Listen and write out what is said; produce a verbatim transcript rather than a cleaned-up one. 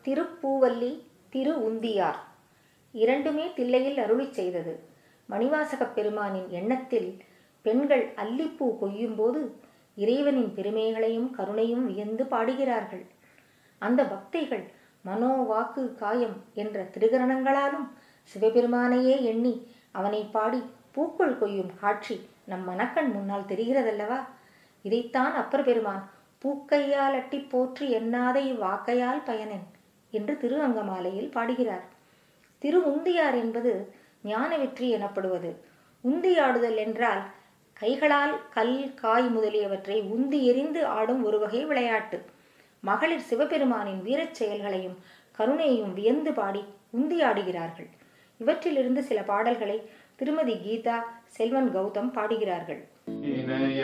திருப்பூவல்லி, திரு உந்தியார் இரண்டுமே தில்லையில் அருளிச் செய்தது. மணிவாசகப் பெருமானின் எண்ணத்தில் பெண்கள் அல்லிப்பூ கொய்யும்போது இறைவனின் பெருமைகளையும் கருணையும் வியந்து பாடுகிறார்கள். அந்த பக்தைகள் மனோ வாக்கு காயம் என்ற திருகரணங்களாலும் சிவபெருமானையே எண்ணி அவனை பாடி பூக்கள் கொய்யும் காட்சி நம் மனக்கண் முன்னால் தெரிகிறதல்லவா? இதைத்தான் அப்பர் பெருமான் பூக்கையால் அட்டி போற்றி எண்ணாதை வாக்கையால் பயனென் என்று திரு அங்கமாலையில் பாடுகிறார். திரு உந்தியார் என்பது ஞான வெற்றி எனப்படுவது. உந்தியாடுதல் என்றால் கைகளால் கல், காய் முதலியவற்றை உந்தி எறிந்து ஆடும் ஒரு வகை விளையாட்டு. மகளிர் சிவபெருமானின் வீரச் செயல்களையும் கருணையையும் வியந்து பாடி உந்தி ஆடுகிறார்கள். இவற்றிலிருந்து சில பாடல்களை திருமதி கீதா, செல்வன் கௌதம் பாடுகிறார்கள்.